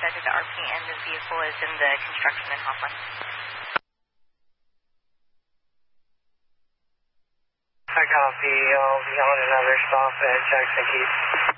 contacted the RPN. The vehicle is in the construction in Hofmann. I copy. I'll be on another stop at Jackson Keith.